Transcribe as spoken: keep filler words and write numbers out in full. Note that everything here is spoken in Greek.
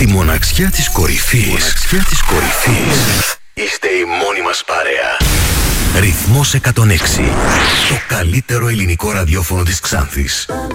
Τη μοναξιά της κορυφής. Μοναξιά της κορυφής. Είστε η μόνη μας παρέα. Ρυθμός εκατόν έξι. Το καλύτερο ελληνικό ραδιόφωνο της Ξάνθης.